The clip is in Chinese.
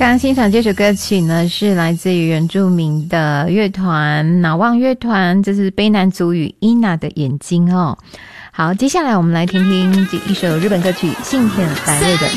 刚刚欣赏这首歌曲呢，是来自于原住民的乐团脑望乐团，这是卑南族语伊娜的眼睛哦。好，接下来我们来听听一首日本歌曲幸田来未的